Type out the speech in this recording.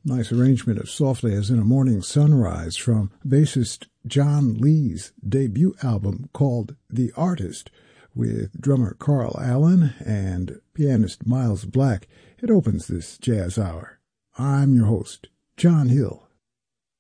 Nice arrangement of Softly as in a Morning Sunrise from bassist John Lee's debut album called The Artist, with drummer Carl Allen and pianist Miles Black. It opens this jazz hour. I'm your host, John Hill.